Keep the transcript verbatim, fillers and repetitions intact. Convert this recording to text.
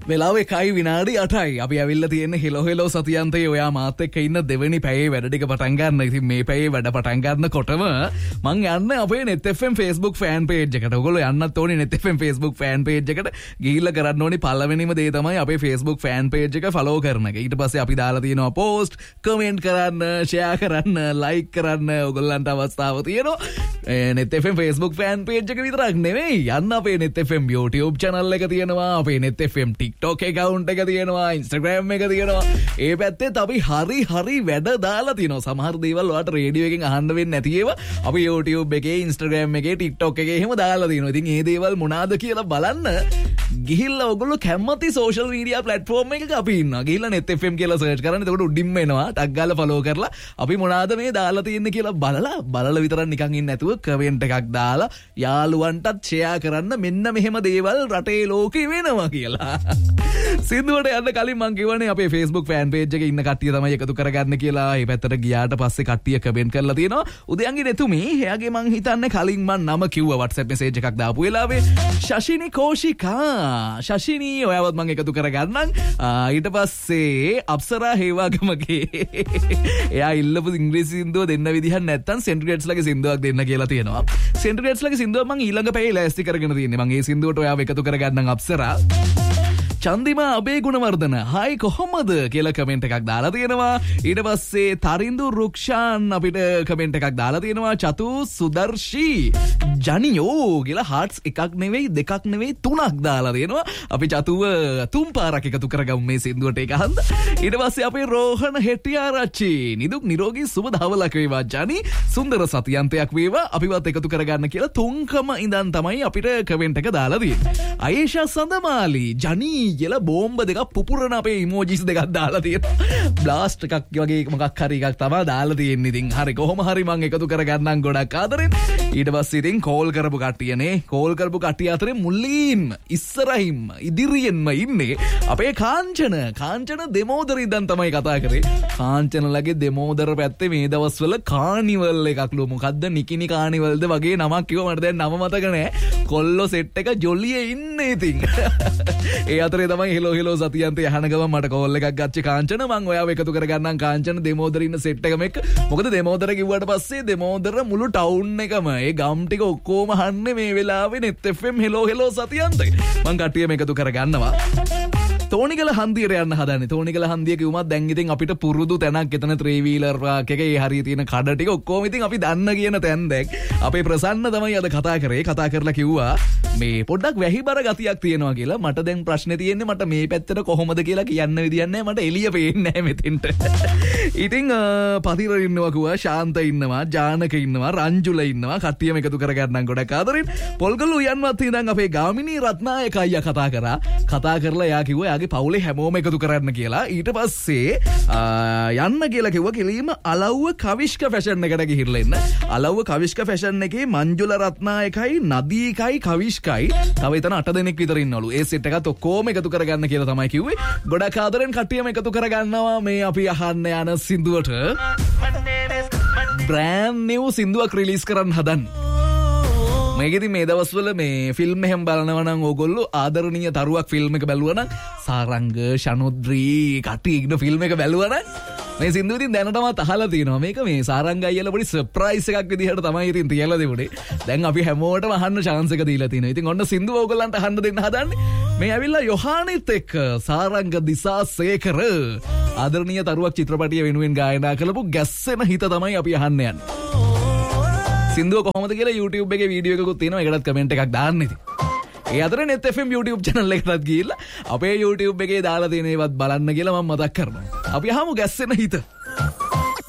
වෙලාවේ කයි විනාඩි අටයි අපි ඇවිල්ලා තියෙන්නේ හෙලෝ හෙලෝ සතියන්තයේ ඔයා මාත් එක්ක ඉන්න දෙවෙනි පැයේ වැඩ ටික පටන් ගන්න. ඉතින් මේ පැයේ වැඩ පටන් ගන්නකොටම මං යන්නේ අපේ net f m Facebook fan page එකට. ඔයගොල්ලෝ යන්නත් ඕනේ net f m Facebook fan page එකට. ගිහිල්ලා කරන්න ඕනේ පළවෙනිම දේ තමයි අපේ Facebook fan page එක follow කරන එක. ඊට පස්සේ අපි දාලා තියෙනවා post, comment කරන්න, share කරන්න, like කරන්න. ඔයගොල්ලන්ට අවස්ථාව තියෙනවා. net f m Facebook fan page එක විතරක් නෙවෙයි. යන්න අපේ net f m YouTube channel එක තියෙනවා. අපේ net f m TikTok account එක තියෙනවා, Instagram එක තියෙනවා. ඒ පැත්තෙත් අපි හරි හරි වැඩ දාලා තියෙනවා. සමහර දේවල් ඔයාලට රේඩියෝ එකෙන් අහන්න වෙන්නේ නැති ඒවා අපි YouTube එකේ, Instagram එකේ, TikTok එකේ එහෙම දාලා තියෙනවා. ඉතින් මේ දේවල් මොනවාද කියලා බලන්න ගිහිල්ලා ඔයගොල්ලෝ කැමති social media platform එකක අපි ඉන්නවා. ගිහිල්ලා net f m කියලා search කරන්න. එතකොට උඩින්ම එනවා. ටග් ගාලා follow කරලා අපි මොනවාද මේ දාලා තියෙන්නේ කියලා බලලා බලලා විතරක් නිකන් ඉන්නේ නැතුව comment එකක් දාලා යාළුවන්ටත් share කරන්න. මෙන්න මෙහෙම දේවල් රටේ ලෝකේ වෙනවා කියලා. සින්දුවට යන්න කලින් මං කියවනේ අපේ Facebook fan page එකේ ඉන්න කට්ටිය තමයි එකතු කරගන්න කියලා. ඒ පැත්තට ගියාට පස්සේ කට්ටිය කමෙන්ට් කරලා තියෙනවා. උදයන්ගේ නෙතුමි එයාගේ මං හිතන්නේ කලින් මං නම කිව්වා WhatsApp message එකක් දාපු වෙලාවේ. ශෂිනි කෝෂිකා. ශෂිනි ඔයාවත් මං එකතු කරගන්නම්. ඊට පස්සේ අප්සරා හේවාගමගේ එයා ඉල්ලපු ඉංග්‍රීසි සින්දුව දෙන්න විදිහක් නැත්තම් සෙන්ටිග්‍රේඩ්ස් ලගේ සින්දුවක් දෙන්න කියලා තියෙනවා. සෙන්ටිග්‍රේඩ්ස් ලගේ සින්දුව මං ඊළඟ පැයේ ලෑස්ති කරගෙන තියෙන්නේ. මං ඒ සින්දුවට ඔයාව එකතු කරගන්නම් අප්සරා. චන්දිමා අබේ ගුණවර්ධන හයි කොහොමද කියලා කමෙන්ට් එකක් දාලා තියෙනවා. ඊට පස්සේ තරිඳු රුක්ෂාන් අපිට කමෙන්ට් එකක් දාලා තියෙනවා. චතු සුදර්ශී ජනියෝ කියලා hearts එකක් නෙවෙයි දෙකක් නෙවෙයි තුනක් දාලා තියෙනවා. අපි චතුව තුන් පාරක් එකතු කරගමු මේ සින්දුවට එක හන්ද. ඊට පස්සේ අපේ රෝහණ හෙටිආරච්චි නිදුක් නිරෝගී සුබ දවලක් වේවා ජනි. සුන්දර සතියන්තයක් වේවා. අපිවත් එකතු කරගන්න කියලා තුන්කම ඉඳන් තමයි අපිට කමෙන්ට් එක දාලා තියෙන්නේ. අයේෂා සඳමාලි ජනි කියලා බෝම්බ දෙකක් පුපුරන අපේ ඉමෝජිස් දෙකක් දාලා තියෙනවා. බ්ලාස්ට් එකක් වගේ මොකක් හරි එකක් තමයි දාලා තියෙන්නේ. ඉතින් හරි කොහොම හරි මම එකතු කරගන්නම් ගොඩක් ආදරෙන්. ඊට පස්සේ ඉතින් කෝල් කරපු කට්ටියනේ කෝල් කරපු කට්ටිය අතරේ මුලින්ම ඉස්සරහින්ම ඉදිරියෙන්ම ඉන්නේ අපේ කාංචන. කාංචන දෙමෝදර ඉඳන් තමයි කතා කරේ. කාංචනලගේ දෙමෝදර පැත්තේ මේ දවස්වල කානිවල් එකක්ලු. මොකද්ද නිකිනි කානිවල්ද වගේ නමක් කිව්ව මට දැන් නම මතක නෑ. කොල්ලෝ සෙට් එක ජොලියේ ඉන්නේ ඉතින්. ඒ අතරේ තමයි හෙලෝ හෙලෝ සතියන්තේ යහන ගමන් මට කෝල් එකක් ගච්චි කාංචන. මං ඔයාව එකතු කරගන්නම් කාංචන දෙමෝදර ඉන්න සෙට් එකම එක්ක. මොකද දෙමෝදර කිව්වට පස්සේ දෙමෝදර මුළු ටවුන් එකම ඒ ගම් ටික ඔක්කොම අහන්නේ මේ වෙලාවේ net f m hello hello සතියන්තේ. මං කට්ටියම එකතු කරගන්නවා. තෝනිගල හන්දියට යන්න හදන්නේ. තෝනිගල හන්දිය කිව්වමත් දැන් ඉතින් අපිට පුරුදු තැනක් එතන ත්‍රී වීලර් එකක ඒ හරිය තියෙන කඩ ටික ඔක්කොම ඉතින් අපි දන්න කියන තැන් දැක්. අපේ ප්‍රසන්න තමයි අද කතා කරේ. කතා කරලා කිව්වා මේ පොඩ්ඩක් වැහිබර ගතියක් තියෙනවා කියලා. මට දැන් ප්‍රශ්නේ තියෙන්නේ මට මේ පැත්තට කොහොමද කියලා කියන්න විදියක් නැහැ. මට එළිය පේන්නේ නැහැ මෙතෙන්ට. ඉතින් පතිර ඉන්නවා කිව්වා, ශාන්ත ඉන්නවා, ජානක ඉන්නවා, රංජුල ඉන්නවා. කට්ටියම එකතු කරගන්නම් ගොඩක් ආදරෙන්. පොල්ගලු යන්නවත් ඉඳන් අපේ ගාමිණී රත්නායක අයියා කතා කරා. කතා කරලා එයා කිව්වා යාගේ පවුලේ හැමෝම එකතු කරන්න කියලා. ඊට පස්සේ යන්න කියලා කිව්වා කෙලින්ම අලව්ව කවිෂ්ක ෆැෂන් එකට ගිහිල්ලා ඉන්න. අලව්ව කවිෂ්ක ෆැෂන් එකේ මංජුල රත්නායකයි, නදීකයි, කවිෂ්කයි තව එතන අට දෙනෙක් විතර ඉන්නවලු. ඒ සෙට් එකත් ඔක්කොම එකතු කරගන්න කියලා තමයි කිව්වේ. ගොඩක් ආදරෙන් කට්ටියම එකතු කරගන්නවා මේ අපි අහන්න යන සින්දුවට. බ්‍රෑන්ඩ් නිව් සින්දුවක් රිලීස් කරන්න හදන්නේ. මේකෙදි මේ දවස්වල මේ ෆිල්ම් එහෙම බලනවා නම් ඕගොල්ලෝ ආදරණීය තරුවක් ෆිල්ම් එක බැලුවා නම් සාරංග ශනුද්‍රී කට්ටිය ඉන්න ෆිල්ම් එක බැලුවා නම් මේ සින්දුව ඉතින් දැනටමත් අහලා තියෙනවා. මේක මේ සාරංග අයියලා පොඩි සර්ප්‍රයිස් එකක් විදිහට තමයි ඉතින් තියලා දෙන්නේ. දැන් අපි හැමෝටම අහන්න chance එක දීලා තිනවා. ඉතින් ඔන්න සින්දුව ඕගොල්ලන්ට අහන්න දෙන්න හදන්නේ. මේ ඇවිල්ලා යොහානිත් එක්ක සාරංග දිසාසේකර ආදරණීය තරුවක් චිත්‍රපටිය වෙනුවෙන් ගායනා කරපු ගැස්සෙන හිත තමයි අපි අහන්න යන්නේ. සින්දුව කොහොමද කියලා YouTube එකේ වීඩියෝ එකකුත් තියෙනවා. ඒකටත් කමෙන්ට් එකක් දාන්න ඉතින්. ඒ අතරේ net f m YouTube channel එකටත් ගිහිල්ලා අපේ YouTube එකේ දාලා තියෙන ඒවත් බලන්න කියලා මම මතක් කරනවා. අපි අහමු ගැස්සෙන හිත.